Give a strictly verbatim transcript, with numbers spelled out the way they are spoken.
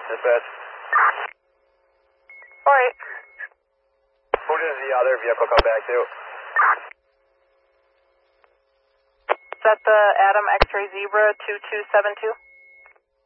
dispatch. Alright. Who does the other vehicle come back to? Is that the Adam X-Ray Zebra two two seven two?